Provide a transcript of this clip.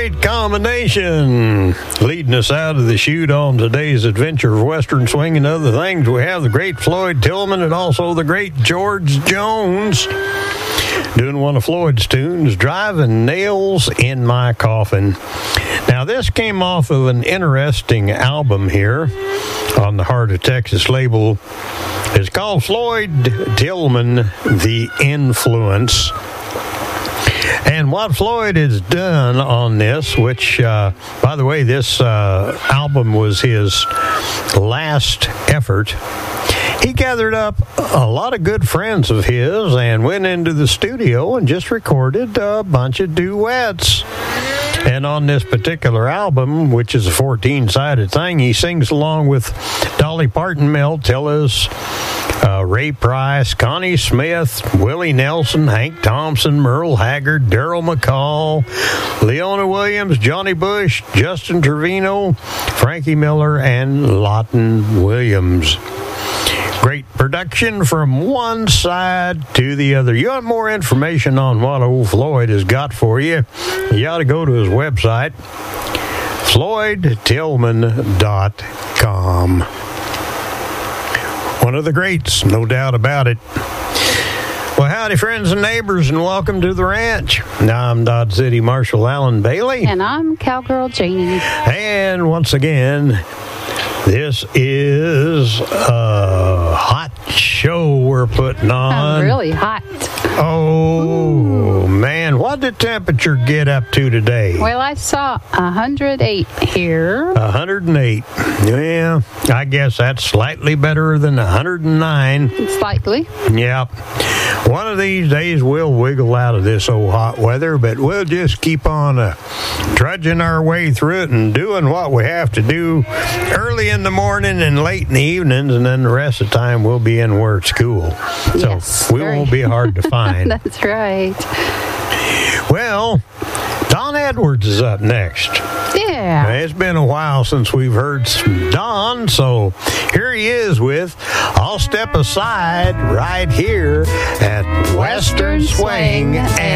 great combination. Leading us out of the chute on today's adventure of Western Swing and other things, we have the great Floyd Tillman and also the great George Jones doing one of Floyd's tunes, Driving Nails in My Coffin. Now, this came off of an interesting album here on the Heart of Texas label. It's called Floyd Tillman, The Influence. And what Floyd has done on this, which, by the way, this album was his last effort, he gathered up a lot of good friends of his and went into the studio and just recorded a bunch of duets. And on this particular album, which is a 14-sided thing, he sings along with Dolly Parton, Mel Tillis, Ray Price, Connie Smith, Willie Nelson, Hank Thompson, Merle Haggard, Daryl McCall, Leona Williams, Johnny Bush, Justin Trevino, Frankie Miller, and Lawton Williams. Great production from one side to the other. You want more information on what old Floyd has got for you, you ought to go to his website, floydtillman.com. One of the greats, no doubt about it. Well, howdy, friends and neighbors, and welcome to the ranch. Now, I'm Dodge City Marshal Alan Bailey. And I'm Cowgirl Janie. And once again, this is a hot show we're putting on. Really hot. Oh, man. What did the temperature get up to today? Well, I saw 108 here. 108. Yeah, I guess that's slightly better than 109. Slightly. Yeah. One of these days we'll wiggle out of this old hot weather, but we'll just keep on trudging our way through it and doing what we have to do early in the morning and late in the evenings, and then the rest of the time we'll be in where it's cool. So yes, we won't be hard to find. That's right. Well, Don Edwards is up next. Yeah. It's been a while since we've heard Don, so here he is with I'll Step Aside right here at Western Swing.